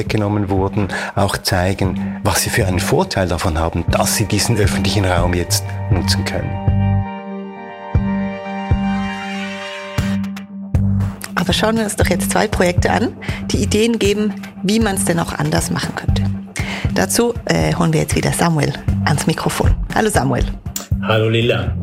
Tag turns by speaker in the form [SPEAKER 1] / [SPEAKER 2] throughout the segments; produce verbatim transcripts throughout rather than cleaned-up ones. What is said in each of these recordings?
[SPEAKER 1] genommen wurden, auch zeigen, was sie für einen Vorteil davon haben, dass sie diesen öffentlichen Raum jetzt nutzen können.
[SPEAKER 2] Aber schauen wir uns doch jetzt zwei Projekte an, die Ideen geben, wie man es denn auch anders machen könnte. Dazu äh, holen wir jetzt wieder Samuel ans Mikrofon. Hallo Samuel.
[SPEAKER 3] Hallo Lilla.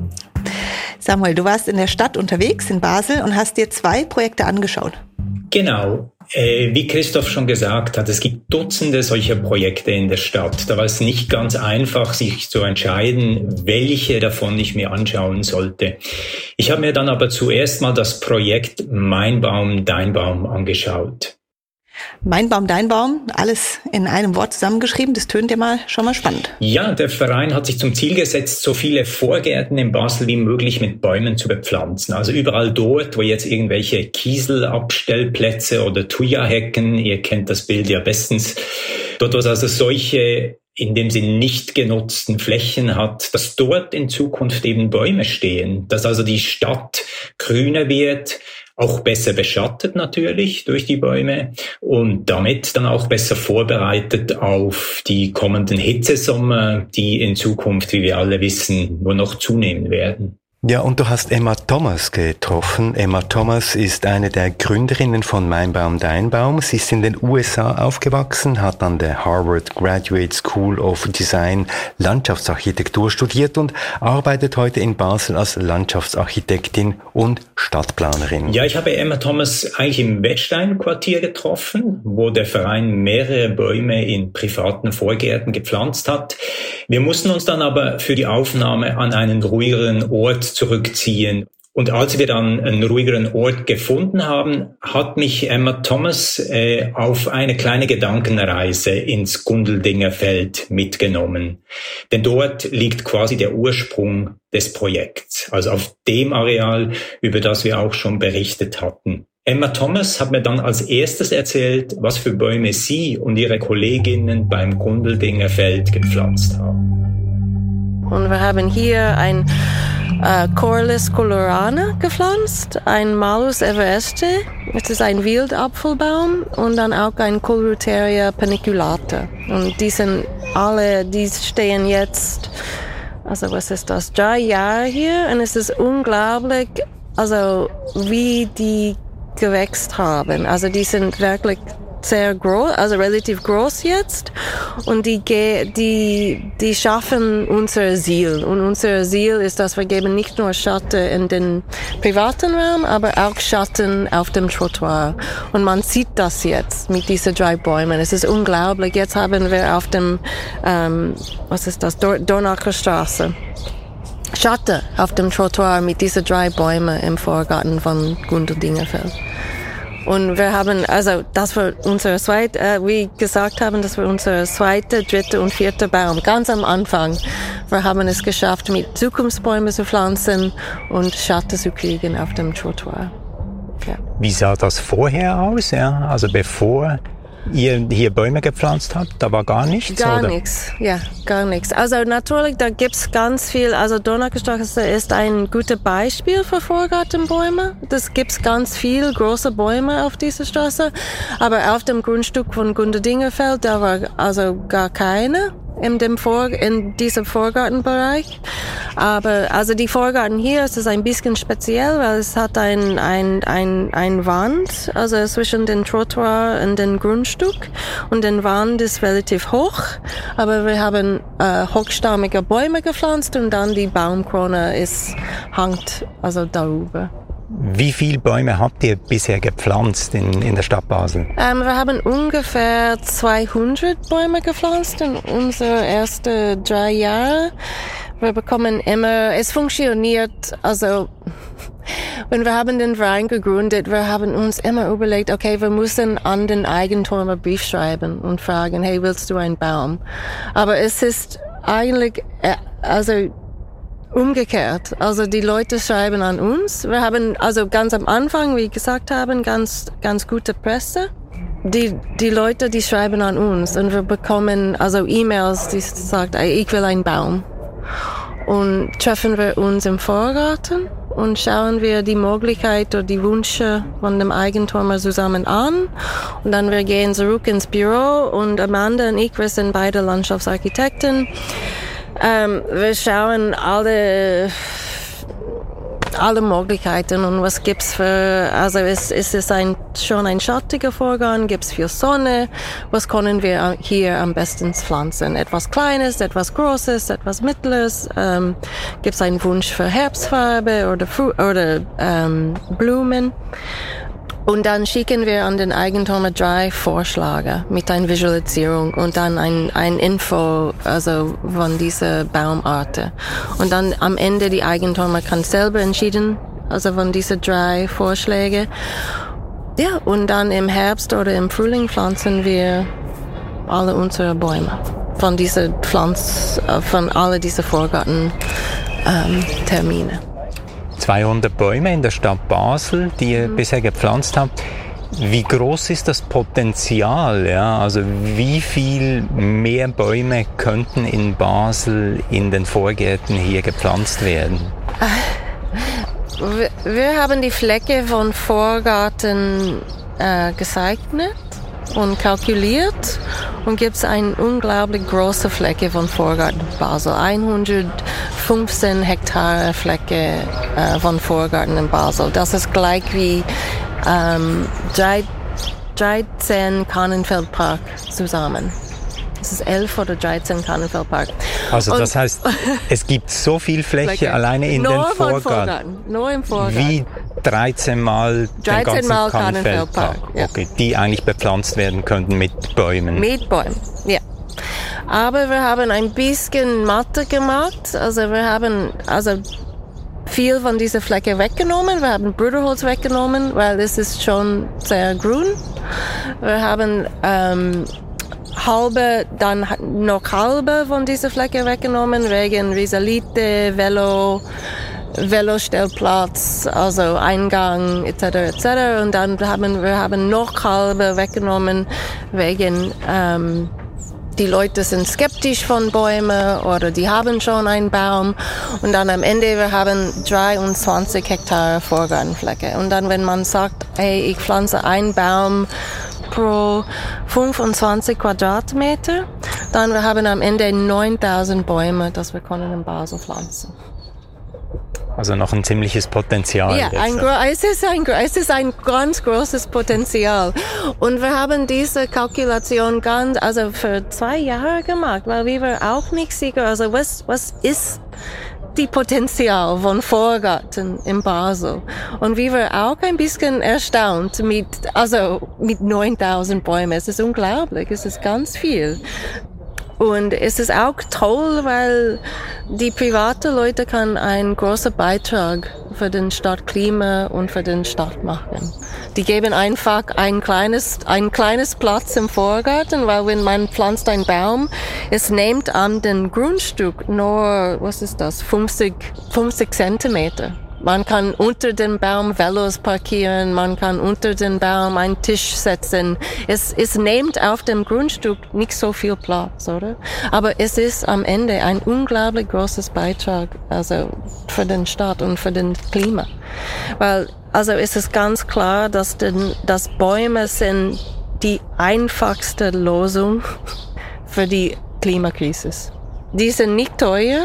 [SPEAKER 2] Samuel, du warst in der Stadt unterwegs in Basel und hast dir zwei Projekte angeschaut.
[SPEAKER 3] Genau. Äh, wie Christoph schon gesagt hat, es gibt Dutzende solcher Projekte in der Stadt. Da war es nicht ganz einfach, sich zu entscheiden, welche davon ich mir anschauen sollte. Ich habe mir dann aber zuerst mal das Projekt Mein Baum, Dein Baum angeschaut.
[SPEAKER 2] Mein Baum, Dein Baum, alles in einem Wort zusammengeschrieben, das tönt ja mal schon mal spannend.
[SPEAKER 3] Ja, der Verein hat sich zum Ziel gesetzt, so viele Vorgärten in Basel wie möglich mit Bäumen zu bepflanzen. Also überall dort, wo jetzt irgendwelche Kieselabstellplätze oder Thuja-Hecken, ihr kennt das Bild ja bestens, dort wo es also solche in dem sie nicht genutzten Flächen hat, dass dort in Zukunft eben Bäume stehen, dass also die Stadt grüner wird, auch besser beschattet natürlich durch die Bäume und damit dann auch besser vorbereitet auf die kommenden Hitzesommer, die in Zukunft, wie wir alle wissen, nur noch zunehmen werden.
[SPEAKER 1] Ja, und du hast Emma Thomas getroffen. Emma Thomas ist eine der Gründerinnen von Mein Baum, Dein Baum. Sie ist in den U S A aufgewachsen, hat an der Harvard Graduate School of Design Landschaftsarchitektur studiert und arbeitet heute in Basel als Landschaftsarchitektin und Stadtplanerin.
[SPEAKER 3] Ja, ich habe Emma Thomas eigentlich im Wettstein-Quartier getroffen, wo der Verein mehrere Bäume in privaten Vorgärten gepflanzt hat. Wir mussten uns dann aber für die Aufnahme an einen ruhigeren Ort zurückziehen. Und als wir dann einen ruhigeren Ort gefunden haben, hat mich Emma Thomas äh, auf eine kleine Gedankenreise ins Gundeldinger Feld mitgenommen. Denn dort liegt quasi der Ursprung des Projekts, also auf dem Areal, über das wir auch schon berichtet hatten. Emma Thomas hat mir dann als erstes erzählt, was für Bäume sie und ihre Kolleginnen beim Gundeldinger Feld gepflanzt haben.
[SPEAKER 4] Und wir haben hier ein äh, Corylus colorana gepflanzt, ein Malus evereste, es ist ein Wildapfelbaum und dann auch ein Coleruteria paniculata. Und die sind alle, die stehen jetzt, also was ist das, drei Jahre hier und es ist unglaublich, also wie die gewächst haben. Also die sind wirklich sehr groß, also relativ groß jetzt und die die die schaffen unser Ziel und unser Ziel ist, dass wir geben nicht nur Schatten in den privaten Raum, aber auch Schatten auf dem Trottoir und man sieht das jetzt mit diesen drei Bäumen. Es ist unglaublich. Jetzt haben wir auf dem ähm, was ist das Dornacher Straße Schatten auf dem Trottoir mit diesen drei Bäumen im Vorgarten von Gundeldinger Feld. Und wir haben, also das war unser zweiter, äh, wie gesagt haben, das war unser zweiter, dritter und vierter Baum, ganz am Anfang. Wir haben es geschafft, mit Zukunftsbäumen zu pflanzen und Schatten zu kriegen auf dem Trottoir. Ja.
[SPEAKER 5] Wie sah das vorher aus? Ja? Also bevor ihr hier Bäume gepflanzt habt, da war gar nichts?
[SPEAKER 4] Gar
[SPEAKER 5] oder?
[SPEAKER 4] nichts, ja, gar nichts. Also natürlich, da gibt's ganz viel, also Dornacher Straße ist ein gutes Beispiel für Vorgartenbäume. Das gibt's ganz viel große Bäume auf dieser Straße, aber auf dem Grundstück von Gundeldinger Feld, da war also gar keine in dem Vor in diesem Vorgartenbereich. Aber also die Vorgarten hier ist es ein bisschen speziell, weil es hat ein ein ein ein Wand, also zwischen den Trottoir und dem Grundstück und der Wand ist relativ hoch, aber wir haben äh, hochstammige Bäume gepflanzt und dann die Baumkrone ist hängt also darüber.
[SPEAKER 5] Wie viele Bäume habt ihr bisher gepflanzt in, in der Stadt Basel?
[SPEAKER 4] Ähm, wir haben ungefähr zweihundert Bäume gepflanzt in unseren ersten drei Jahren. Wir bekommen immer, es funktioniert, also wenn wir haben den Verein gegründet, wir haben uns immer überlegt, okay, wir müssen an den Eigentümer Brief schreiben und fragen, hey, willst du einen Baum? Aber es ist eigentlich, also umgekehrt. Also die Leute schreiben an uns. Wir haben also ganz am Anfang, wie gesagt haben, ganz ganz gute Presse. Die die Leute, die schreiben an uns und wir bekommen also E-Mails, die sagt, ich will einen Baum. und treffen wir uns im Vorgarten und schauen wir die Möglichkeit oder die Wünsche von dem Eigentümer zusammen an. Und dann wir gehen zurück ins Büro und Amanda und ich, wir sind beide Landschaftsarchitekten. Ähm, wir schauen alle alle Möglichkeiten und was gibt's für, also ist, ist es ein, schon ein schattiger Vorgang, gibt's viel Sonne, was können wir hier am besten pflanzen? Etwas Kleines, etwas Großes, etwas Mittleres, ähm, gibt's einen Wunsch für Herbstfarbe oder, Fru- oder ähm, Blumen? Und dann schicken wir an den Eigentümer drei Vorschläge mit einer Visualisierung und dann ein, ein Info, also von dieser Baumarten. Und dann am Ende die Eigentümer kann selber entscheiden, also von diesen drei Vorschlägen. Ja, und dann im Herbst oder im Frühling pflanzen wir alle unsere Bäume von diesen Pflanz, von alle diese Vorgarten ähm, Termine.
[SPEAKER 5] zweihundert Bäume in der Stadt Basel, die ihr mhm. bisher gepflanzt habt. Wie groß ist das Potenzial? Ja? Also wie viel mehr Bäume könnten in Basel in den Vorgärten hier gepflanzt werden?
[SPEAKER 4] Wir, wir haben die Fläche von Vorgarten äh, gezeichnet und kalkuliert und gibt es eine unglaublich große Fläche von Vorgarten Basel. hundertfünfzehn Hektar Fläche äh, von Vorgarten in Basel. Das ist gleich wie ähm, dreizehn Kannenfeldpark zusammen. Das ist elf oder dreizehn Kannenfeldpark.
[SPEAKER 5] Also
[SPEAKER 4] und
[SPEAKER 5] das heißt, es gibt so viel Fläche, Fläche. alleine in
[SPEAKER 4] Nur
[SPEAKER 5] den Vorgarten.
[SPEAKER 4] Vorgarten. Nur im Vorgarten.
[SPEAKER 5] Wie dreizehn Mal den ganzen
[SPEAKER 4] Mal
[SPEAKER 5] Kannenfeldpark,
[SPEAKER 4] ja.
[SPEAKER 5] okay, die eigentlich bepflanzt werden könnten mit Bäumen.
[SPEAKER 4] Mit Bäumen, ja. Aber wir haben ein bisschen Mathe gemacht. Also wir haben also viel von dieser Fläche weggenommen. Wir haben Bruderholz weggenommen, weil es ist schon sehr grün. Wir haben ähm, halbe, dann noch halbe von dieser Fläche weggenommen wegen Risalite, Velo, Velostellplatz, also Eingang et cetera et cetera. Und dann haben wir haben noch halbe weggenommen wegen ähm, die Leute sind skeptisch von Bäumen oder die haben schon einen Baum. Und dann am Ende wir haben dreiundzwanzig Hektar Vorgartenfläche. Und dann wenn man sagt, hey, ich pflanze einen Baum pro fünfundzwanzig Quadratmeter, dann wir haben am Ende neuntausend Bäume, das wir können in Basel pflanzen.
[SPEAKER 5] Also noch ein ziemliches Potenzial.
[SPEAKER 4] Ja, ein, es, ist ein, es ist ein ganz großes Potenzial. Und wir haben diese Kalkulation ganz, also für zwei Jahre gemacht, weil wir waren auch nicht sicher, also was, was ist die Potenzial von Vorgarten in Basel? Und wir waren auch ein bisschen erstaunt mit, also mit neuntausend Bäumen. Es ist unglaublich, es ist ganz viel. Und es ist auch toll, weil die private Leute kann einen großen Beitrag für den Stadtklima und für den Stadt machen. Die geben einfach ein kleines, ein kleines Platz im Vorgarten, weil wenn man pflanzt einen Baum, es nimmt an den Grundstück nur, was ist das, fünfzig, fünfzig Zentimeter. Man kann unter dem Baum Velos parkieren, man kann unter dem Baum einen Tisch setzen. Es, es nimmt auf dem Grundstück nicht so viel Platz, oder? Aber es ist am Ende ein unglaublich großes Beitrag, also für den Stadt und für den Klima. Weil, also es ist ganz klar, dass, den, dass Bäume sind die einfachste Lösung für die Klimakrise. Die sind nicht teuer.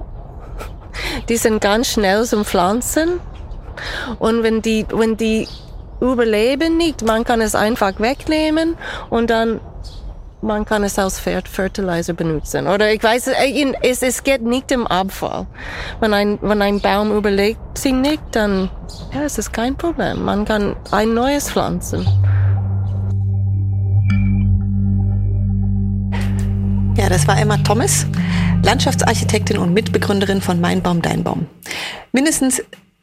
[SPEAKER 4] Die sind ganz schnell zum Pflanzen. Und wenn die, wenn die überleben nicht, man kann es einfach wegnehmen und dann man kann es als Fertilizer benutzen. Oder ich weiß, es, es geht nicht im Abfall. Wenn ein, wenn ein Baum überlebt sich nicht, dann ja, es ist kein Problem. Man kann ein neues pflanzen.
[SPEAKER 2] Ja, das war Emma Thomas, Landschaftsarchitektin und Mitbegründerin von Mein Baum, Dein Baum. Mindestens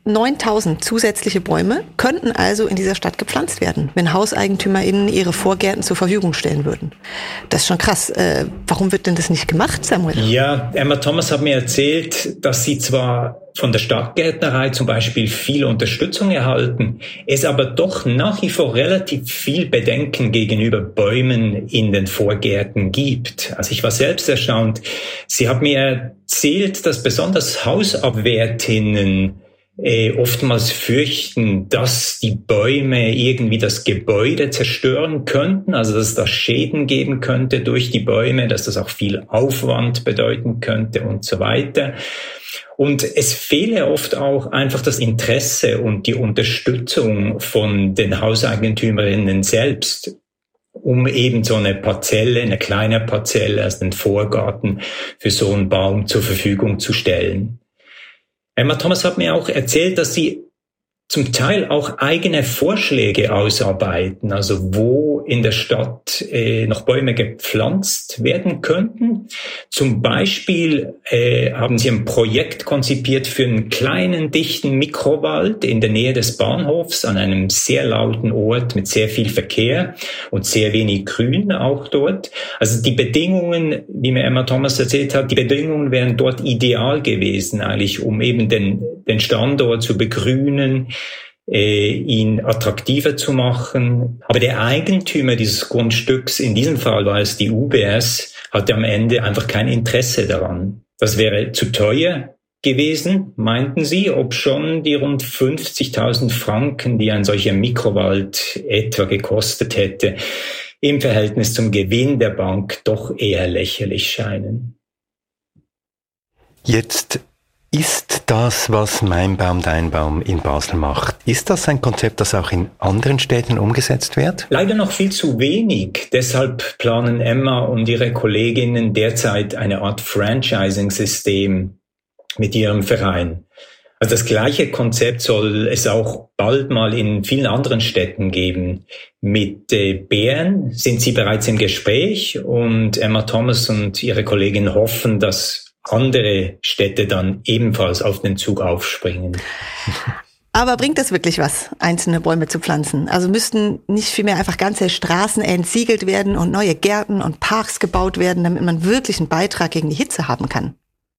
[SPEAKER 2] neuntausend zusätzliche Bäume könnten also in dieser Stadt gepflanzt werden, wenn HauseigentümerInnen ihre Vorgärten zur Verfügung stellen würden. Das ist schon krass. Äh, warum wird denn das nicht gemacht, Samuel?
[SPEAKER 3] Ja, Emma Thomas hat mir erzählt, dass sie zwar von der Stadtgärtnerei zum Beispiel viel Unterstützung erhalten, es aber doch nach wie vor relativ viel Bedenken gegenüber Bäumen in den Vorgärten gibt. Also ich war selbst erstaunt. Sie hat mir erzählt, dass besonders Hausabwärtinnen äh, oftmals fürchten, dass die Bäume irgendwie das Gebäude zerstören könnten, also dass es da Schäden geben könnte durch die Bäume, dass das auch viel Aufwand bedeuten könnte und so weiter. Und es fehle oft auch einfach das Interesse und die Unterstützung von den Hauseigentümerinnen selbst, um eben so eine Parzelle, eine kleine Parzelle, also einen Vorgarten für so einen Baum zur Verfügung zu stellen. Emma Thomas hat mir auch erzählt, dass sie zum Teil auch eigene Vorschläge ausarbeiten, also wo in der Stadt äh, noch Bäume gepflanzt werden könnten. Zum Beispiel äh, haben sie ein Projekt konzipiert für einen kleinen, dichten Mikrowald in der Nähe des Bahnhofs an einem sehr lauten Ort mit sehr viel Verkehr und sehr wenig Grün auch dort. Also die Bedingungen, wie mir Emma Thomas erzählt hat, die Bedingungen wären dort ideal gewesen eigentlich, um eben den, den Standort zu begrünen, Äh, ihn attraktiver zu machen. Aber der Eigentümer dieses Grundstücks, in diesem Fall war es die U B S, hatte am Ende einfach kein Interesse daran. Das wäre zu teuer gewesen, meinten sie, ob schon die rund fünfzigtausend Franken, die ein solcher Mikrowald etwa gekostet hätte, im Verhältnis zum Gewinn der Bank doch eher lächerlich scheinen.
[SPEAKER 1] Jetzt ist das, was Mein Baum, Dein Baum in Basel macht, ist das ein Konzept, das auch in anderen Städten umgesetzt wird?
[SPEAKER 3] Leider noch viel zu wenig. Deshalb planen Emma und ihre Kolleginnen derzeit eine Art Franchising-System mit ihrem Verein. Also das gleiche Konzept soll es auch bald mal in vielen anderen Städten geben. Mit äh, Bern sind sie bereits im Gespräch und Emma Thomas und ihre Kollegin hoffen, dass andere Städte dann ebenfalls auf den Zug aufspringen.
[SPEAKER 2] Aber bringt es wirklich was, einzelne Bäume zu pflanzen? Also müssten nicht vielmehr einfach ganze Straßen entsiegelt werden und neue Gärten und Parks gebaut werden, damit man wirklich einen Beitrag gegen die Hitze haben kann?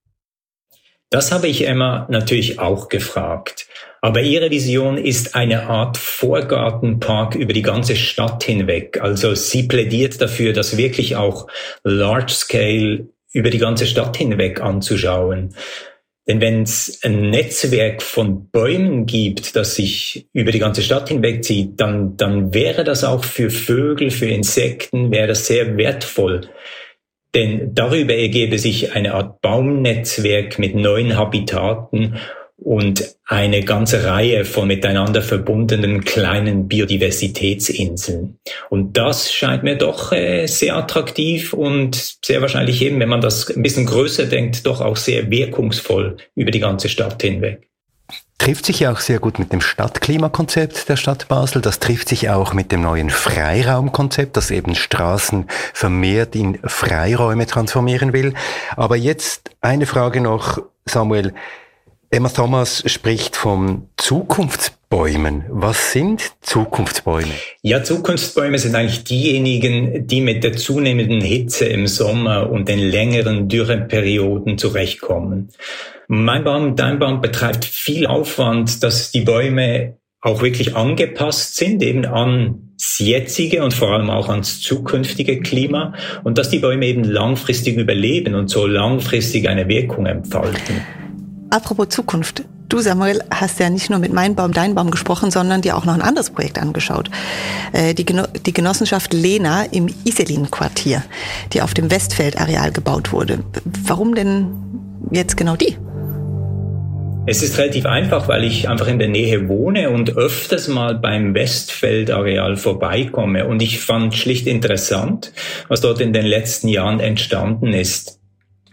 [SPEAKER 3] Das habe ich Emma natürlich auch gefragt. Aber ihre Vision ist eine Art Vorgartenpark über die ganze Stadt hinweg. Also sie plädiert dafür, dass wirklich auch Large-Scale über die ganze Stadt hinweg anzuschauen. Denn wenn es ein Netzwerk von Bäumen gibt, das sich über die ganze Stadt hinweg zieht, dann, dann wäre das auch für Vögel, für Insekten, wäre das sehr wertvoll. Denn darüber ergebe sich eine Art Baumnetzwerk mit neuen Habitaten und eine ganze Reihe von miteinander verbundenen kleinen Biodiversitätsinseln. Und das scheint mir doch äh, sehr attraktiv und sehr wahrscheinlich eben, wenn man das ein bisschen größer denkt, doch auch sehr wirkungsvoll über die ganze Stadt hinweg.
[SPEAKER 1] Trifft sich ja auch sehr gut mit dem Stadtklimakonzept der Stadt Basel. Das trifft sich auch mit dem neuen Freiraumkonzept, das eben Straßen vermehrt in Freiräume transformieren will. Aber jetzt eine Frage noch, Samuel. Emma Thomas spricht von Zukunftsbäumen. Was sind Zukunftsbäume?
[SPEAKER 3] Ja, Zukunftsbäume sind eigentlich diejenigen, die mit der zunehmenden Hitze im Sommer und den längeren Dürreperioden zurechtkommen. Mein Baum, Dein Baum betreibt viel Aufwand, dass die Bäume auch wirklich angepasst sind, eben ans jetzige und vor allem auch ans zukünftige Klima und dass die Bäume eben langfristig überleben und so langfristig eine Wirkung entfalten.
[SPEAKER 2] Apropos Zukunft. Du, Samuel, hast ja nicht nur mit Mein Baum, Dein Baum gesprochen, sondern dir auch noch ein anderes Projekt angeschaut. Äh, die, Geno- die Genossenschaft Lena im Iselin-Quartier, die auf dem Westfeldareal gebaut wurde. Warum denn jetzt genau die?
[SPEAKER 3] Es ist relativ einfach, weil ich einfach in der Nähe wohne und öfters mal beim Westfeldareal vorbeikomme. Und ich fand schlicht interessant, was dort in den letzten Jahren entstanden ist.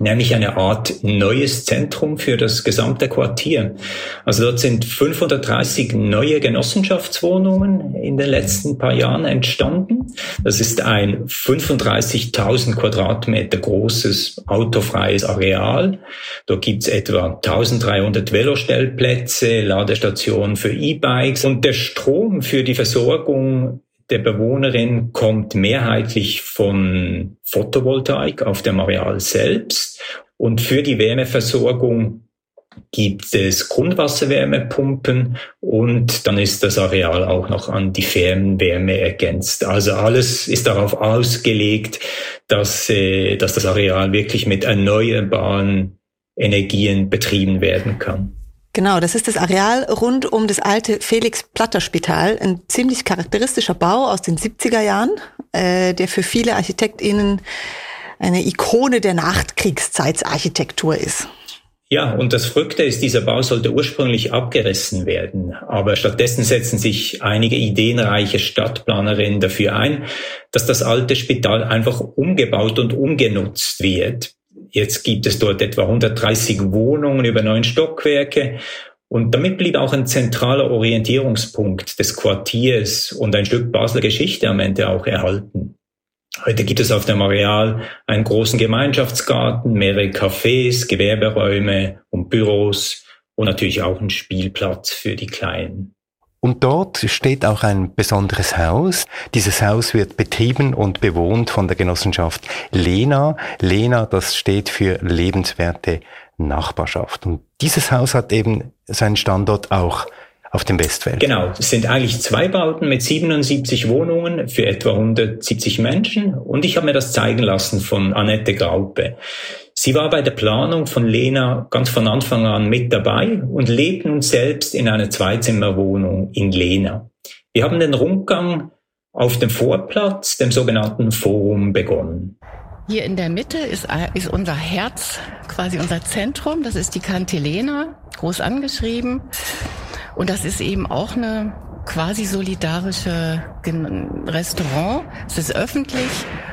[SPEAKER 3] nämlich eine Art neues Zentrum für das gesamte Quartier. Also dort sind fünfhundertdreißig neue Genossenschaftswohnungen in den letzten paar Jahren entstanden. Das ist ein fünfunddreißigtausend Quadratmeter großes autofreies Areal. Dort gibt es etwa eintausenddreihundert Velostellplätze, Ladestationen für E-Bikes und der Strom für die Versorgung der Bewohnerin kommt mehrheitlich von Photovoltaik auf dem Areal selbst. Und für die Wärmeversorgung gibt es Grundwasserwärmepumpen und dann ist das Areal auch noch an die Fernwärme ergänzt. Also alles ist darauf ausgelegt, dass, äh, dass das Areal wirklich mit erneuerbaren Energien betrieben werden kann.
[SPEAKER 2] Genau, das ist das Areal rund um das alte Felix-Platter-Spital, ein ziemlich charakteristischer Bau aus den siebziger Jahren, äh, der für viele ArchitektInnen eine Ikone der Nachkriegszeitsarchitektur ist.
[SPEAKER 3] Ja, und das Verrückte ist, dieser Bau sollte ursprünglich abgerissen werden, aber stattdessen setzen sich einige ideenreiche Stadtplanerinnen dafür ein, dass das alte Spital einfach umgebaut und umgenutzt wird. Jetzt gibt es dort etwa hundertdreißig Wohnungen über neun Stockwerke und damit blieb auch ein zentraler Orientierungspunkt des Quartiers und ein Stück Basler Geschichte am Ende auch erhalten. Heute gibt es auf dem Areal einen großen Gemeinschaftsgarten, mehrere Cafés, Gewerberäume und Büros und natürlich auch einen Spielplatz für die Kleinen.
[SPEAKER 1] Und dort steht auch ein besonderes Haus. Dieses Haus wird betrieben und bewohnt von der Genossenschaft Lena. Lena, das steht für lebenswerte Nachbarschaft. Und dieses Haus hat eben seinen Standort auch auf dem Westfeld.
[SPEAKER 3] Genau, es sind eigentlich zwei Bauten mit siebenundsiebzig Wohnungen für etwa hundertsiebzig Menschen. Und ich habe mir das zeigen lassen von Annette Graupe. Sie war bei der Planung von Lena ganz von Anfang an mit dabei und lebt nun selbst in einer Zweizimmerwohnung in Lena. Wir haben den Rundgang auf dem Vorplatz, dem sogenannten Forum, begonnen.
[SPEAKER 6] Hier in der Mitte ist, ist unser Herz, quasi unser Zentrum. Das ist die Kante Lena, groß angeschrieben. Und das ist eben auch eine quasi solidarische Restaurant. Es ist öffentlich.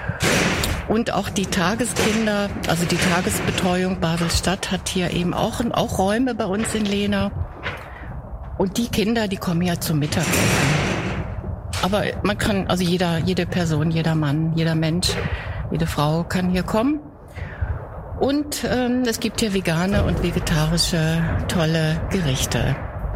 [SPEAKER 6] Und auch die Tageskinder, also die Tagesbetreuung Basel-Stadt hat hier eben auch, auch Räume bei uns in Lena. Und die Kinder, die kommen ja zum Mittagessen. Aber man kann, also jeder, jede Person, jeder Mann, jeder Mensch, jede Frau kann hier kommen. Und ähm, es gibt hier vegane und vegetarische tolle Gerichte.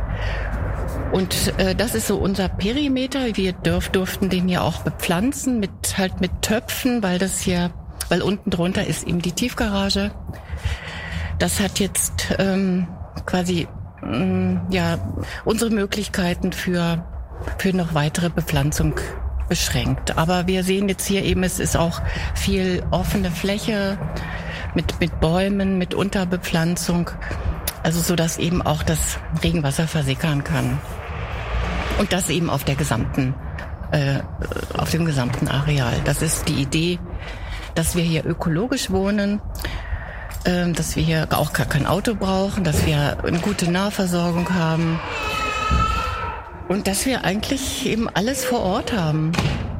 [SPEAKER 6] Und äh, das ist so unser Perimeter. Wir dürf, durften den hier auch bepflanzen mit halt mit Töpfen, weil das hier, weil unten drunter ist eben die Tiefgarage. Das hat jetzt ähm, quasi ähm, ja unsere Möglichkeiten für für noch weitere Bepflanzung beschränkt. Aber wir sehen jetzt hier eben, es ist auch viel offene Fläche mit mit Bäumen, mit Unterbepflanzung, also so dass eben auch das Regenwasser versickern kann. Und das eben auf der gesamten, äh, auf dem gesamten Areal. Das ist die Idee, dass wir hier ökologisch wohnen, äh, dass wir hier auch gar kein Auto brauchen, dass wir eine gute Nahversorgung haben und dass wir eigentlich eben alles vor Ort haben.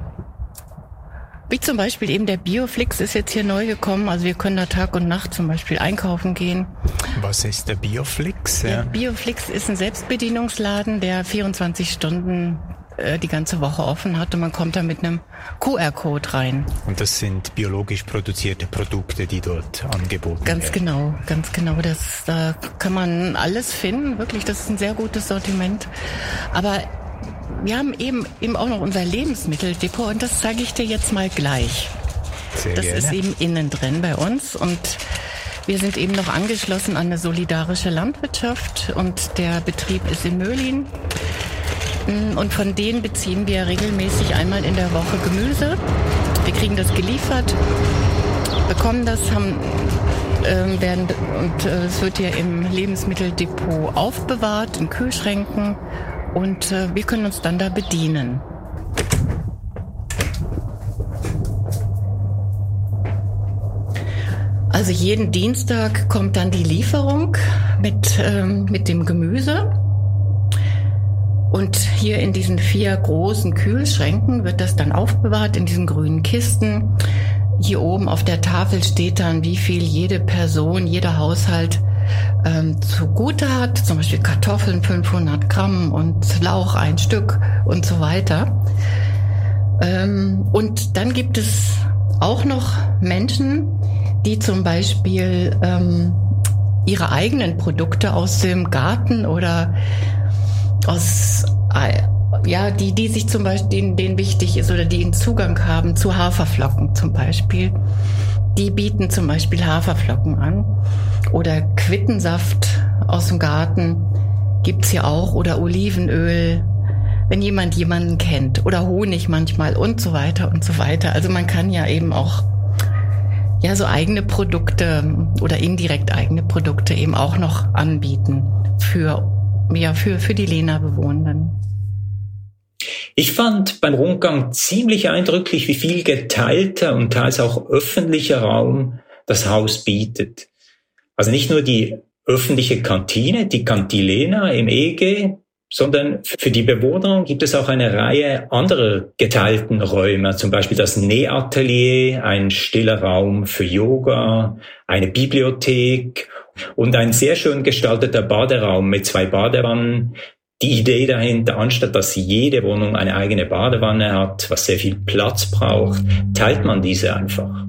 [SPEAKER 6] Wie zum Beispiel eben der Bioflix ist jetzt hier neu gekommen. Also wir können da Tag und Nacht zum Beispiel einkaufen gehen.
[SPEAKER 5] Was ist der Bioflix?
[SPEAKER 6] Der Bioflix ist ein Selbstbedienungsladen, der vierundzwanzig Stunden äh, die ganze Woche offen hat und man kommt da mit einem Q R-Code rein.
[SPEAKER 5] Und das sind biologisch produzierte Produkte, die dort angeboten
[SPEAKER 6] ganz
[SPEAKER 5] werden?
[SPEAKER 6] Ganz genau, ganz genau. Das, da kann man alles finden. Wirklich, das ist ein sehr gutes Sortiment. Aber wir haben eben, eben auch noch unser Lebensmitteldepot und das zeige ich dir jetzt mal gleich.
[SPEAKER 5] Sehr
[SPEAKER 6] das
[SPEAKER 5] gerne.
[SPEAKER 6] ist eben innen drin bei uns und wir sind eben noch angeschlossen an eine solidarische Landwirtschaft und der Betrieb ist in Möhlin. Und von denen beziehen wir regelmäßig einmal in der Woche Gemüse. Wir kriegen das geliefert, bekommen das, haben, äh, werden, und äh, es wird hier im Lebensmitteldepot aufbewahrt, in Kühlschränken. Und äh, wir können uns dann da bedienen. Also jeden Dienstag kommt dann die Lieferung mit, ähm, mit dem Gemüse. Und hier in diesen vier großen Kühlschränken wird das dann aufbewahrt in diesen grünen Kisten. hier oben auf der Tafel steht dann, wie viel jede Person, jeder Haushalt ähm, zugute hat. Zum Beispiel Kartoffeln fünfhundert Gramm und Lauch ein Stück und so weiter. Ähm, und dann gibt es auch noch Menschen, die zum Beispiel ähm, ihre eigenen Produkte aus dem Garten oder aus, ja, die, die sich zum Beispiel, denen, denen wichtig ist oder die einen Zugang haben zu Haferflocken zum Beispiel, die bieten zum Beispiel Haferflocken an. Oder Quittensaft aus dem Garten gibt's hier auch, oder Olivenöl, wenn jemand jemanden kennt, oder Honig manchmal und so weiter und so weiter. Also man kann ja eben auch ja so eigene Produkte oder indirekt eigene Produkte eben auch noch anbieten für ja für für die Lehna-Bewohnenden.
[SPEAKER 3] Ich fand beim Rundgang ziemlich eindrücklich, wie viel geteilter und teils auch öffentlicher Raum das Haus bietet. Also nicht nur die öffentliche Kantine, die Cantilena im E G, sondern für die Bewohner gibt es auch eine Reihe anderer geteilten Räume, zum Beispiel das Nähatelier, ein stiller Raum für Yoga, eine Bibliothek und ein sehr schön gestalteter Baderaum mit zwei Badewannen. Die Idee dahinter, anstatt dass jede Wohnung eine eigene Badewanne hat, was sehr viel Platz braucht, teilt man diese einfach.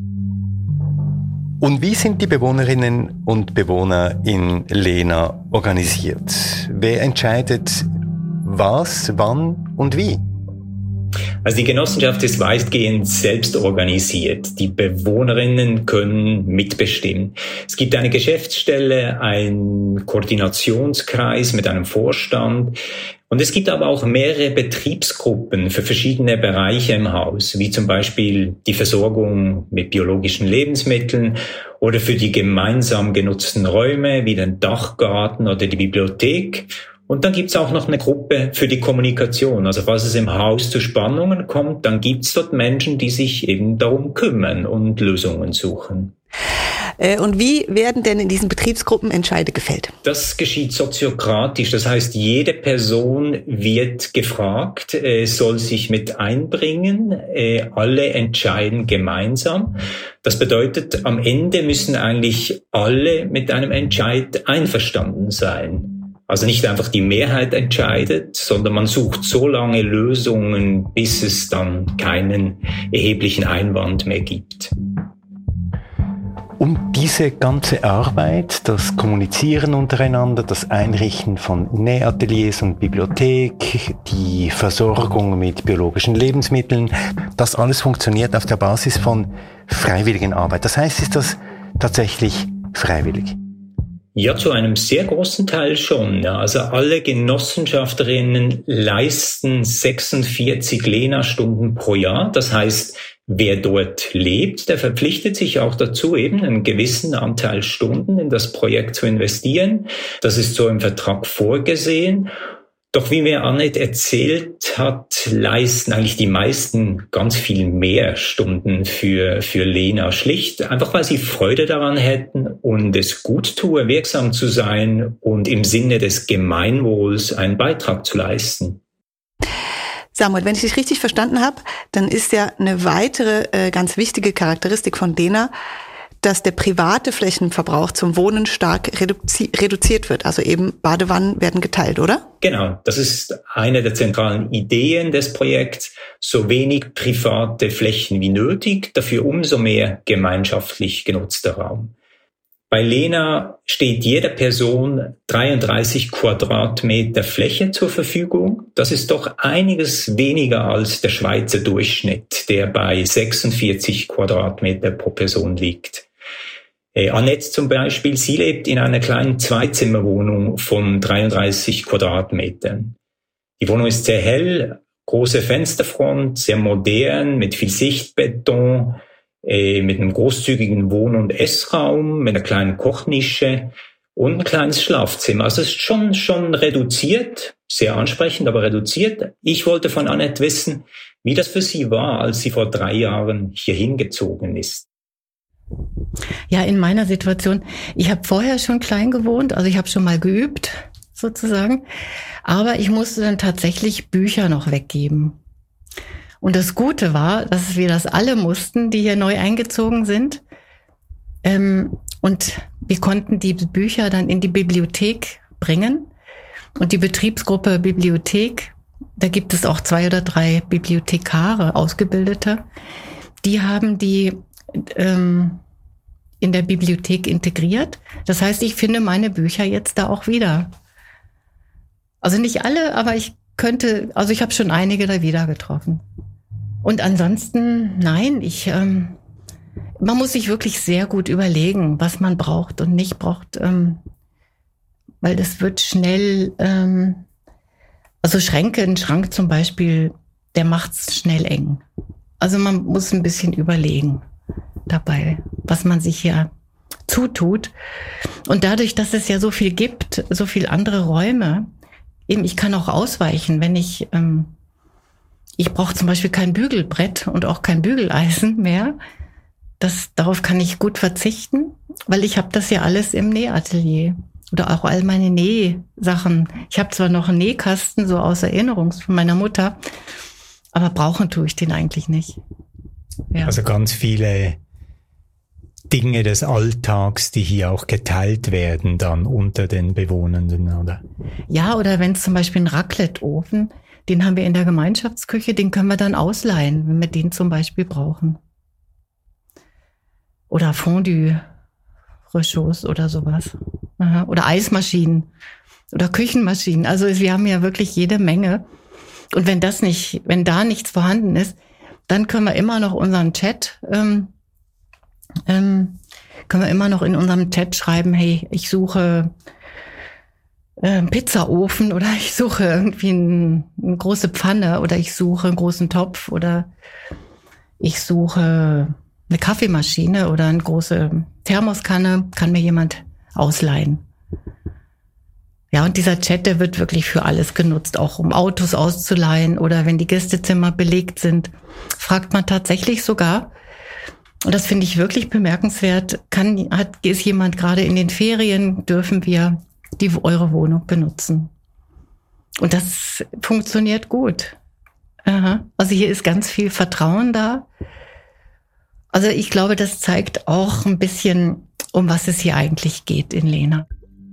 [SPEAKER 1] Und wie sind die Bewohnerinnen und Bewohner in Lehna organisiert? Wer entscheidet was, wann und wie?
[SPEAKER 3] Also die Genossenschaft ist weitgehend selbst organisiert. Die Bewohnerinnen können mitbestimmen. Es gibt eine Geschäftsstelle, einen Koordinationskreis mit einem Vorstand. Und es gibt aber auch mehrere Betriebsgruppen für verschiedene Bereiche im Haus, wie zum Beispiel die Versorgung mit biologischen Lebensmitteln oder für die gemeinsam genutzten Räume wie den Dachgarten oder die Bibliothek. Und dann gibt's auch noch eine Gruppe für die Kommunikation. Also falls es im Haus zu Spannungen kommt, dann gibt's dort Menschen, die sich eben darum kümmern und Lösungen suchen.
[SPEAKER 2] Und wie werden denn in diesen Betriebsgruppen Entscheide gefällt?
[SPEAKER 3] Das geschieht soziokratisch. Das heißt, jede Person wird gefragt, soll sich mit einbringen. Alle entscheiden gemeinsam. Das bedeutet, am Ende müssen eigentlich alle mit einem Entscheid einverstanden sein. Also nicht einfach die Mehrheit entscheidet, sondern man sucht so lange Lösungen, bis es dann keinen erheblichen Einwand mehr gibt.
[SPEAKER 1] Und diese ganze Arbeit, das Kommunizieren untereinander, das Einrichten von Nähateliers und Bibliothek, die Versorgung mit biologischen Lebensmitteln, das alles funktioniert auf der Basis von freiwilligen Arbeit. Das heißt, ist das tatsächlich freiwillig?
[SPEAKER 3] Ja, zu einem sehr großen Teil schon. Ja. Also alle Genossenschafterinnen leisten sechsundvierzig Lehna-Stunden pro Jahr. Das heißt, wer dort lebt, der verpflichtet sich auch dazu, eben einen gewissen Anteil Stunden in das Projekt zu investieren. Das ist so im Vertrag vorgesehen. Doch wie mir Annette erzählt hat, leisten eigentlich die meisten ganz viel mehr Stunden für, für Lehna. Schlicht einfach, weil sie Freude daran hätten und es gut tue, wirksam zu sein und im Sinne des Gemeinwohls einen Beitrag zu leisten.
[SPEAKER 2] Samuel, wenn ich dich richtig verstanden habe, dann ist ja eine weitere äh, ganz wichtige Charakteristik von Lehna, dass der private Flächenverbrauch zum Wohnen stark reduzi- reduziert wird. Also eben Badewannen werden geteilt, oder?
[SPEAKER 3] Genau, das ist eine der zentralen Ideen des Projekts. So wenig private Flächen wie nötig, dafür umso mehr gemeinschaftlich genutzter Raum. Bei Lehna steht jeder Person dreiunddreißig Quadratmeter Fläche zur Verfügung. Das ist doch einiges weniger als der Schweizer Durchschnitt, der bei sechsundvierzig Quadratmeter pro Person liegt. Äh, Annette zum Beispiel, sie lebt in einer kleinen Zweizimmerwohnung von dreiunddreißig Quadratmetern. Die Wohnung ist sehr hell, große Fensterfront, sehr modern, mit viel Sichtbeton, äh, mit einem großzügigen Wohn- und Essraum, mit einer kleinen Kochnische und ein kleines Schlafzimmer. Also es ist schon, schon reduziert, sehr ansprechend, aber reduziert. Ich wollte von Annette wissen, wie das für sie war, als sie vor drei Jahren hier hingezogen ist.
[SPEAKER 6] Ja, in meiner Situation, ich habe vorher schon klein gewohnt, also ich habe schon mal geübt, sozusagen, aber ich musste dann tatsächlich Bücher noch weggeben. Und das Gute war, dass wir das alle mussten, die hier neu eingezogen sind. Ähm, und wir konnten die Bücher dann in die Bibliothek bringen. Und die Betriebsgruppe Bibliothek, da gibt es auch zwei oder drei Bibliothekare, Ausgebildete, die haben die ähm, in der Bibliothek integriert. Das heißt, ich finde meine Bücher jetzt da auch wieder. Also nicht alle, aber ich könnte, also ich habe schon einige da wieder getroffen. Und ansonsten, nein, ich, ähm, man muss sich wirklich sehr gut überlegen, was man braucht und nicht braucht, ähm, weil das wird schnell, ähm, also Schränke, ein Schrank zum Beispiel, der macht's schnell eng. Also man muss ein bisschen überlegen dabei, was man sich hier zutut. Und dadurch, dass es ja so viel gibt, so viel andere Räume, eben ich kann auch ausweichen, wenn ich, ähm, ich brauche zum Beispiel kein Bügelbrett und auch kein Bügeleisen mehr. Das, darauf kann ich gut verzichten, weil ich habe das ja alles im Nähatelier. Oder auch all meine Nähsachen. Ich habe zwar noch einen Nähkasten, so aus Erinnerung von meiner Mutter, aber brauchen tue ich den eigentlich nicht. Ja.
[SPEAKER 5] Also ganz viele Dinge des Alltags, die hier auch geteilt werden dann unter den Bewohnenden, oder?
[SPEAKER 6] Ja, oder wenn es zum Beispiel einen Raclette-Ofen, den haben wir in der Gemeinschaftsküche, den können wir dann ausleihen, wenn wir den zum Beispiel brauchen. Oder Fondue-Rechauds oder sowas. Aha. Oder Eismaschinen oder Küchenmaschinen. Also wir haben ja wirklich jede Menge. Und wenn das nicht, wenn da nichts vorhanden ist, dann können wir immer noch unseren Chat, ähm, ähm, können wir immer noch in unserem Chat schreiben, hey, ich suche äh, einen Pizzaofen oder ich suche irgendwie ein, eine große Pfanne oder ich suche einen großen Topf oder ich suche eine Kaffeemaschine oder eine große Thermoskanne, kann mir jemand ausleihen. Ja, und dieser Chat, der wird wirklich für alles genutzt, auch um Autos auszuleihen oder wenn die Gästezimmer belegt sind, fragt man tatsächlich sogar, und das finde ich wirklich bemerkenswert, kann, hat, ist jemand gerade in den Ferien, dürfen wir die, eure Wohnung benutzen. Und das funktioniert gut. Aha. Also hier ist ganz viel Vertrauen da. Also ich glaube, das zeigt auch ein bisschen, um was es hier eigentlich geht in Lehna.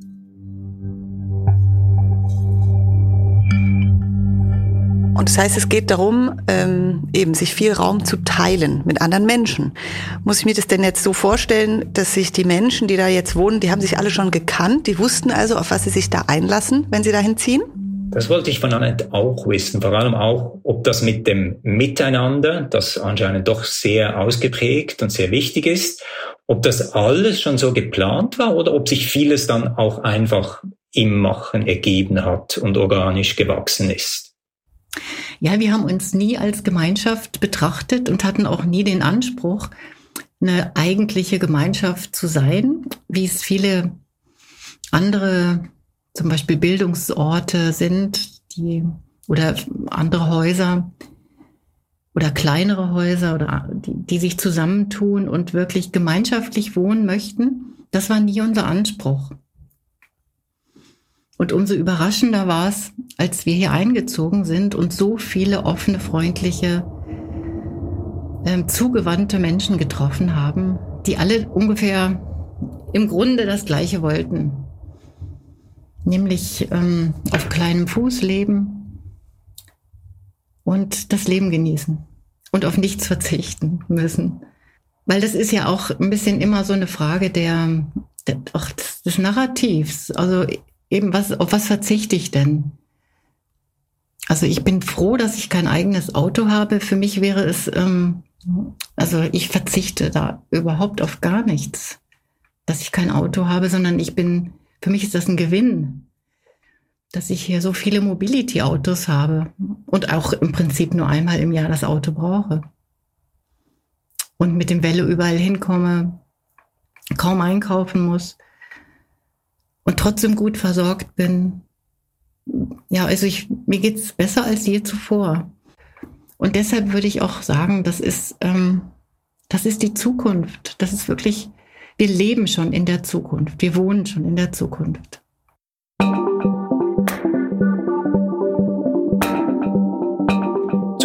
[SPEAKER 2] Und das heißt, es geht darum, ähm, eben sich viel Raum zu teilen mit anderen Menschen. Muss ich mir das denn jetzt so vorstellen, dass sich die Menschen, die da jetzt wohnen, die haben sich alle schon gekannt, die wussten also, auf was sie sich da einlassen, wenn sie dahin ziehen?
[SPEAKER 3] Das wollte ich von Annette auch wissen, vor allem auch, ob das mit dem Miteinander, das anscheinend doch sehr ausgeprägt und sehr wichtig ist, ob das alles schon so geplant war oder ob sich vieles dann auch einfach im Machen ergeben hat und organisch gewachsen ist.
[SPEAKER 6] Ja, wir haben uns nie als Gemeinschaft betrachtet und hatten auch nie den Anspruch, eine eigentliche Gemeinschaft zu sein, wie es viele andere, zum Beispiel Bildungsorte sind, die oder andere Häuser oder kleinere Häuser oder die, die sich zusammentun und wirklich gemeinschaftlich wohnen möchten. Das war nie unser Anspruch. Und umso überraschender war es, als wir hier eingezogen sind und so viele offene, freundliche, ähm, zugewandte Menschen getroffen haben, die alle ungefähr im Grunde das Gleiche wollten. Nämlich ähm, auf kleinem Fuß leben und das Leben genießen und auf nichts verzichten müssen. Weil das ist ja auch ein bisschen immer so eine Frage der, der ach, des, des Narrativs. Also eben, was, auf was verzichte ich denn? Also ich bin froh, dass ich kein eigenes Auto habe. Für mich wäre es, ähm, also ich verzichte da überhaupt auf gar nichts, dass ich kein Auto habe, sondern ich bin, für mich ist das ein Gewinn, dass ich hier so viele Mobility-Autos habe und auch im Prinzip nur einmal im Jahr das Auto brauche. Und mit dem Velo überall hinkomme, kaum einkaufen muss. Und trotzdem gut versorgt bin. Ja, also ich, mir geht's besser als je zuvor. Und deshalb würde ich auch sagen, das ist, ähm, das ist die Zukunft. Das ist wirklich, wir leben schon in der Zukunft. Wir wohnen schon in der Zukunft.
[SPEAKER 3] Zum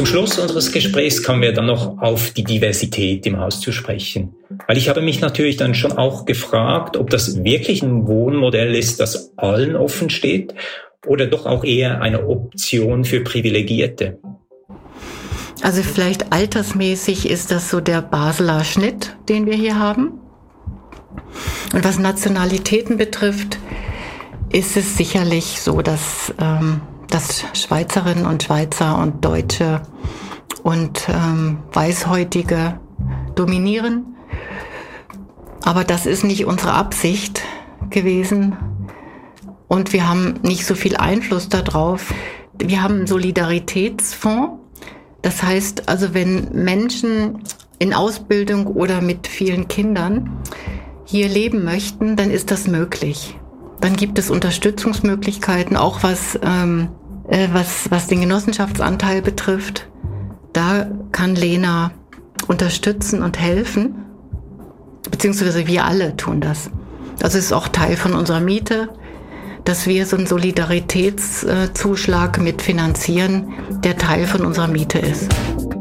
[SPEAKER 3] Schluss unseres Gesprächs kommen wir dann noch auf die Diversität im Haus zu sprechen. Weil ich habe mich natürlich dann schon auch gefragt, ob das wirklich ein Wohnmodell ist, das allen offen steht oder doch auch eher eine Option für Privilegierte.
[SPEAKER 6] Also vielleicht altersmäßig ist das so der Basler Schnitt, den wir hier haben. Und was Nationalitäten betrifft, ist es sicherlich so, dass, ähm, dass Schweizerinnen und Schweizer und Deutsche und ähm, Weißhäutige dominieren. Aber das ist nicht unsere Absicht gewesen. Und wir haben nicht so viel Einfluss darauf. Wir haben einen Solidaritätsfonds. Das heißt, also wenn Menschen in Ausbildung oder mit vielen Kindern hier leben möchten, dann ist das möglich. Dann gibt es Unterstützungsmöglichkeiten, auch was, ähm, äh, was, was den Genossenschaftsanteil betrifft. Da kann Lena unterstützen und helfen, beziehungsweise wir alle tun das. Das ist auch Teil von unserer Miete, dass wir so einen Solidaritätszuschlag mitfinanzieren, der Teil von unserer Miete ist.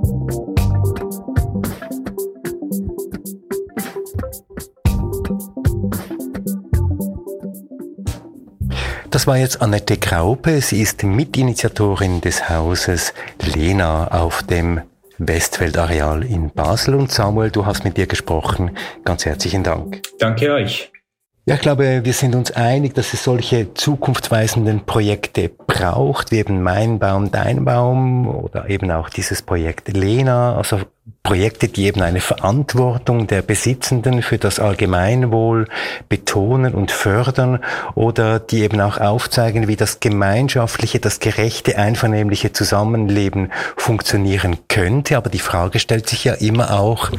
[SPEAKER 1] Das war jetzt Annette Graupe. Sie ist Mitinitiatorin des Hauses Lena auf dem Westfeldareal in Basel. Und Samuel, du hast mit dir gesprochen. Ganz herzlichen Dank.
[SPEAKER 3] Danke euch.
[SPEAKER 1] Ja, ich glaube, wir sind uns einig, dass es solche zukunftsweisenden Projekte braucht, wie eben Mein Baum, Dein Baum oder eben auch dieses Projekt Lena, also Projekte, die eben eine Verantwortung der Besitzenden für das Allgemeinwohl betonen und fördern oder die eben auch aufzeigen, wie das gemeinschaftliche, das gerechte, einvernehmliche Zusammenleben funktionieren könnte. Aber die Frage stellt sich ja immer auch,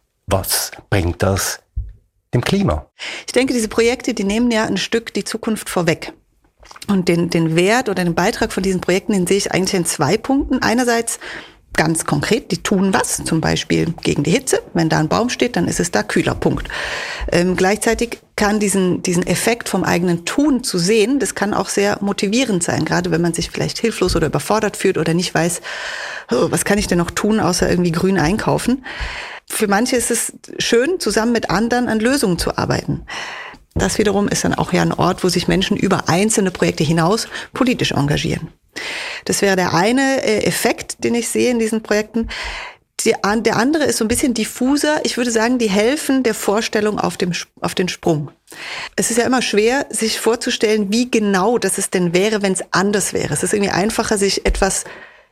[SPEAKER 1] was bringt das dem Klima?
[SPEAKER 2] Ich denke, diese Projekte, die nehmen ja ein Stück die Zukunft vorweg. Und den, den Wert oder den Beitrag von diesen Projekten, den sehe ich eigentlich in zwei Punkten. Einerseits ganz konkret, die tun was, zum Beispiel gegen die Hitze. Wenn da ein Baum steht, dann ist es da kühler, Punkt. Ähm, gleichzeitig kann diesen, diesen Effekt vom eigenen Tun zu sehen, das kann auch sehr motivierend sein, gerade wenn man sich vielleicht hilflos oder überfordert fühlt oder nicht weiß, oh, was kann ich denn noch tun, außer irgendwie grün einkaufen. Für manche ist es schön, zusammen mit anderen an Lösungen zu arbeiten. Das wiederum ist dann auch ja ein Ort, wo sich Menschen über einzelne Projekte hinaus politisch engagieren. Das wäre der eine Effekt, den ich sehe in diesen Projekten. Die, der andere ist so ein bisschen diffuser. Ich würde sagen, die helfen der Vorstellung auf dem, auf den Sprung. Es ist ja immer schwer, sich vorzustellen, wie genau das es denn wäre, wenn es anders wäre. Es ist irgendwie einfacher, sich etwas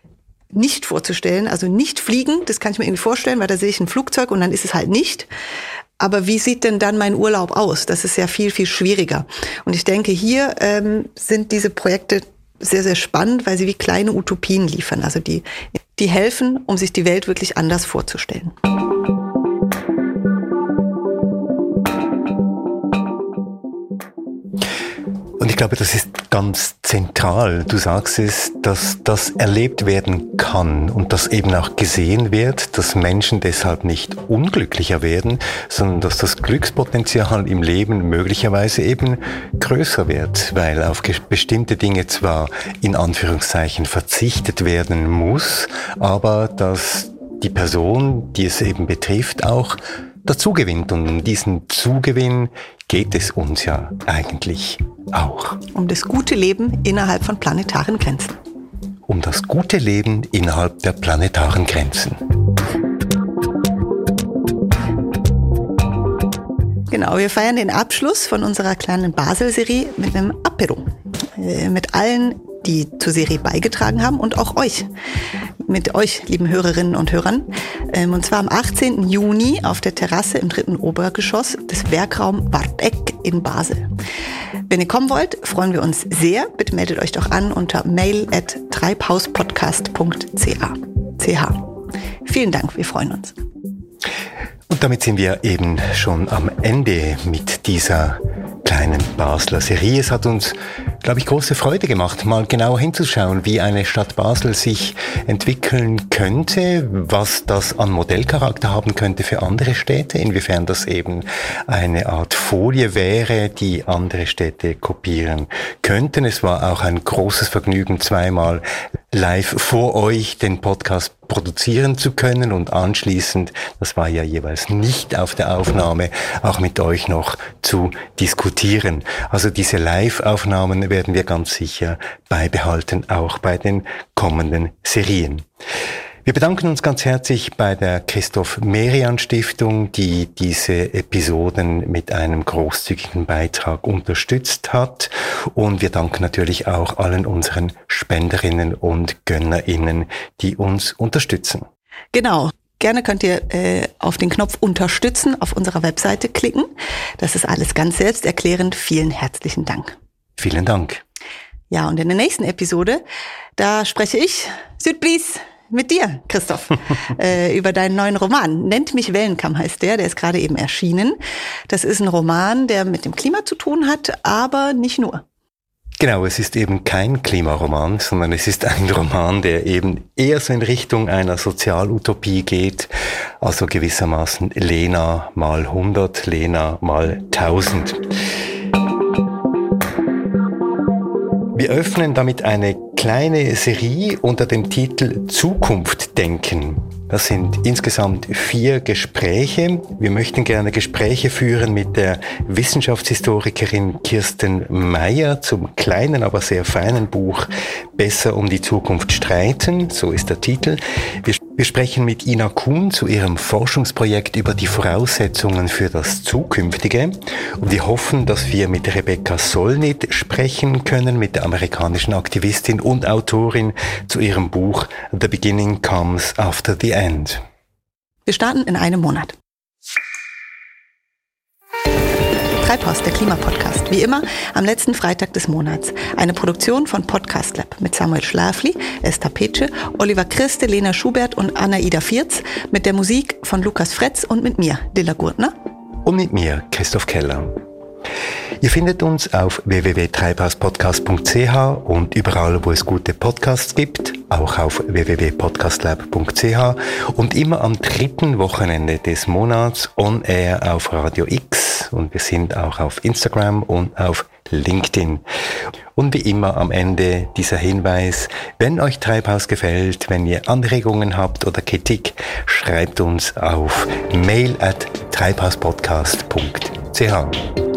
[SPEAKER 2] nicht vorzustellen, also nicht fliegen, das kann ich mir irgendwie vorstellen, weil da sehe ich ein Flugzeug und dann ist es halt nicht. Aber wie sieht denn dann mein Urlaub aus? Das ist ja viel, viel schwieriger. Und ich denke, hier ähm, sind diese Projekte sehr, sehr spannend, weil sie wie kleine Utopien liefern. Also die, die helfen, um sich die Welt wirklich anders vorzustellen.
[SPEAKER 1] Und ich glaube, das ist ganz zentral. Du sagst es, dass das erlebt werden kann und dass eben auch gesehen wird, dass Menschen deshalb nicht unglücklicher werden, sondern dass das Glückspotenzial im Leben möglicherweise eben größer wird, weil auf bestimmte Dinge zwar in Anführungszeichen verzichtet werden muss, aber dass die Person, die es eben betrifft, auch dazu gewinnt. Und um diesen Zugewinn geht es uns ja eigentlich auch.
[SPEAKER 2] Um das gute Leben innerhalb von planetaren Grenzen.
[SPEAKER 1] Um das gute Leben innerhalb der planetaren Grenzen.
[SPEAKER 2] Genau, wir feiern den Abschluss von unserer kleinen Basel-Serie mit einem Apero. Äh, mit allen, die zur Serie beigetragen haben und auch euch. Mit euch, lieben Hörerinnen und Hörern. Ähm, und zwar am achtzehnten Juni auf der Terrasse im dritten Obergeschoss des Werkraum Warteck in Basel. Wenn ihr kommen wollt, freuen wir uns sehr. Bitte meldet euch doch an unter mail at treibhauspodcast punkt c h. Vielen Dank, wir freuen uns.
[SPEAKER 1] Und damit sind wir eben schon am Ende mit dieser kleinen Basler Serie. Es hat uns, glaube ich, große Freude gemacht, mal genauer hinzuschauen, wie eine Stadt Basel sich entwickeln könnte, was das an Modellcharakter haben könnte für andere Städte, inwiefern das eben eine Art Folie wäre, die andere Städte kopieren könnten. Es war auch ein großes Vergnügen, zweimal live vor euch den Podcast produzieren zu können und anschließend, das war ja jeweils nicht auf der Aufnahme, auch mit euch noch zu diskutieren. Also diese Live-Aufnahmen werden wir ganz sicher beibehalten, auch bei den kommenden Serien. Wir bedanken uns ganz herzlich bei der Christoph-Merian-Stiftung, die diese Episoden mit einem großzügigen Beitrag unterstützt hat. Und wir danken natürlich auch allen unseren Spenderinnen und GönnerInnen, die uns unterstützen.
[SPEAKER 2] Genau. Gerne könnt ihr äh, auf den Knopf Unterstützen auf unserer Webseite klicken. Das ist alles ganz selbsterklärend. Vielen herzlichen Dank.
[SPEAKER 1] Vielen Dank.
[SPEAKER 2] Ja, und in der nächsten Episode, da spreche ich, Südbries, mit dir, Christoph, äh, über deinen neuen Roman. Nennt mich Wellenkamm heißt der, der ist gerade eben erschienen. Das ist ein Roman, der mit dem Klima zu tun hat, aber nicht nur.
[SPEAKER 1] Genau, es ist eben kein Klimaroman, sondern es ist ein Roman, der eben eher so in Richtung einer Sozialutopie geht, also gewissermaßen Lena mal hundert, Lena mal tausend. Wir öffnen damit eine kleine Serie unter dem Titel Zukunft denken. Das sind insgesamt vier Gespräche. Wir möchten gerne Gespräche führen mit der Wissenschaftshistorikerin Kirsten Meyer zum kleinen, aber sehr feinen Buch Besser um die Zukunft streiten, so ist der Titel. Wir, wir sprechen mit Ina Kuhn zu ihrem Forschungsprojekt über die Voraussetzungen für das Zukünftige. Und wir hoffen, dass wir mit Rebecca Solnit sprechen können, mit der amerikanischen Aktivistin und Autorin zu ihrem Buch The Beginning Comes After the End.
[SPEAKER 2] Wir starten in einem Monat. Treibhaus, der Klimapodcast. Wie immer am letzten Freitag des Monats. Eine Produktion von Podcast Lab mit Samuel Schlafly, Esther Petsche, Oliver Christe, Lena Schubert und Anna-Ida Vierz, mit der Musik von Lukas Fretz und mit mir, Dilla Gurtner.
[SPEAKER 1] Und mit mir, Christoph Keller. Ihr findet uns auf w w w punkt treibhauspodcast punkt c h und überall, wo es gute Podcasts gibt, auch auf w w w punkt podcastlab punkt c h und immer am dritten Wochenende des Monats on air auf Radio X und wir sind auch auf Instagram und auf LinkedIn. Und wie immer am Ende dieser Hinweis, wenn euch Treibhaus gefällt, wenn ihr Anregungen habt oder Kritik, schreibt uns auf mail at treibhauspodcast punkt c h.